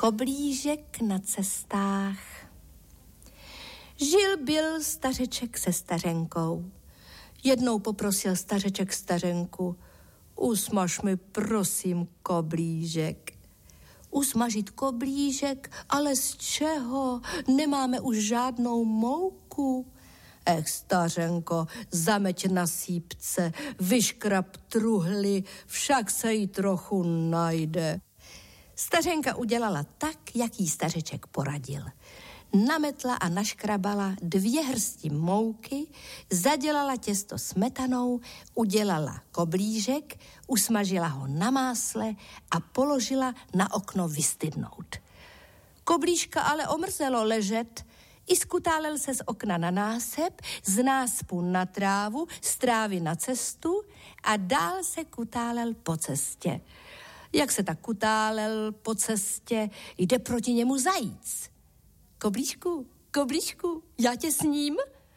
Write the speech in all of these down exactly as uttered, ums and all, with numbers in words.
Koblížek na cestách. Žil byl stařeček se stařenkou. Jednou poprosil stařeček stařenku: usmaž mi prosím koblížek. Usmažit koblížek, ale z čeho? Nemáme už žádnou mouku. Ech, stařenko, zameť na sípce, vyškrab truhly, však se jí trochu najde. Stařenka udělala tak, jak jí stařeček poradil. Nametla a naškrabala dvě hrsti mouky, zadělala těsto smetanou, udělala koblížek, usmažila ho na másle a položila na okno vystydnout. Koblížka ale omrzelo ležet, i skutálel se z okna na násep, z náspu na trávu, z trávy na cestu a dál se kutálel po cestě. Jak se tak kutálel po cestě, jde proti němu zajíc. Koblížku, koblížku, já tě sním?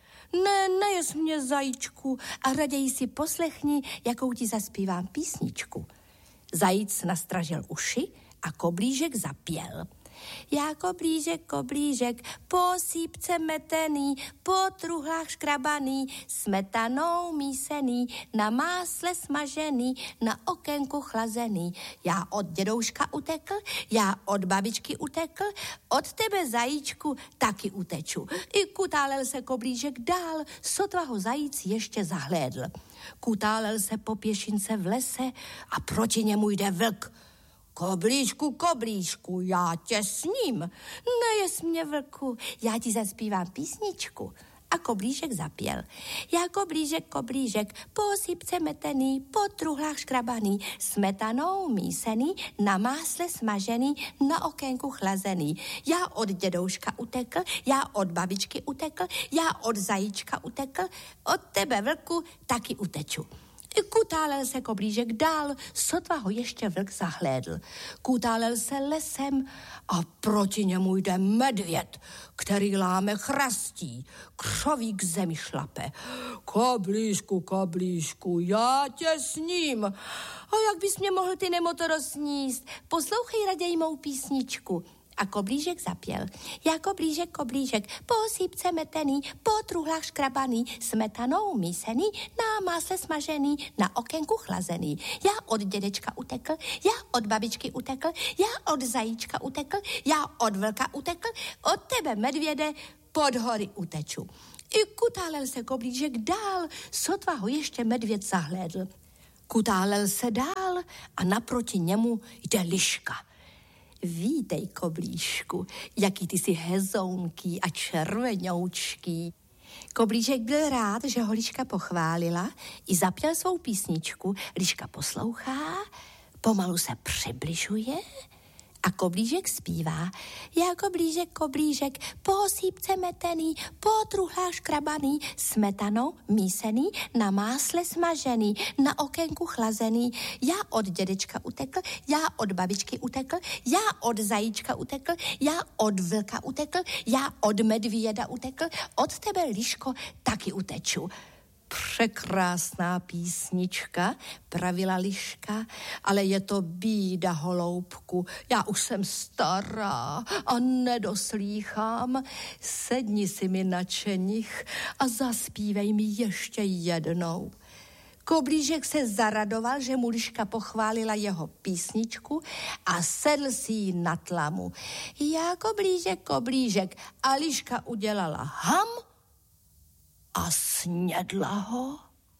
Ne, nejez mě, zajíčku, a raději si poslechni, jakou ti zaspívám písničku. Zajíc nastražil uši a koblížek zapěl. Já koblížek, koblížek, po sípce metený, po truhlách škrabaný, smetanou mísený, na másle smažený, na okénku chlazený. Já od dědouška utekl, já od babičky utekl, od tebe, zajíčku, taky uteču. I kutálel se koblížek dál, sotva ho zajíc ještě zahlédl. Kutálel se po pěšince v lese a proti němu jde vlk. Koblížku, koblížku, já tě sním. Nejez mě, vlku, já ti zaspívám písničku. A koblížek zapěl. Já koblížek, koblížek, po sípce metený, po truhlách škrabaný, smetanou mísený, na másle smažený, na okénku chlazený. Já od dědouška utekl, já od babičky utekl, já od zajíčka utekl, od tebe, vlku, taky uteču. Kutálel se koblížek dál, sotva ho ještě vlk zahlédl. Kutálel se lesem a proti němu jde medvěd, který láme chrastí, křoví k zemi šlape. Koblížku, koblížku, já tě sním. A jak bys mě mohl ty nemotoro sníst? Poslouchej raději mou písničku. A koblížek zapěl. Já koblížek, koblížek, po sípce metený, po truhlách škrabaný, smetanou mísený, na másle smažený, na okénku chlazený. Já od dědečka utekl, já od babičky utekl, já od zajíčka utekl, já od vlka utekl, od tebe, medvěde, pod hory uteču. I kutálel se koblížek dál, sotva ho ještě medvěd zahlédl. Kutálel se dál a naproti němu jde liška. Vítej, koblížku, jaký ty jsi hezounký a červenoučký. Koblížek byl rád, že ho liška pochválila, i zapěl svou písničku. Liška poslouchá, pomalu se přibližuje a koblížek zpívá. Já koblížek, koblížek, po sípce metený, po truhlách škrabaný, smetanou mísený, na másle smažený, na okénku chlazený. Já od dědečka utekl, já od babičky utekl, já od zajíčka utekl, já od vlka utekl, já od medvěda utekl, od tebe, liško, taky uteču. Překrásná písnička, pravila liška, ale je to bída, holoubku. Já už jsem stará a nedoslýchám. Sedni si mi na čenich a zaspívej mi ještě jednou. Koblížek se zaradoval, že mu liška pochválila jeho písničku a sedl si ji na tlamu. Já koblížek, koblížek, a liška udělala ham a snědla ho.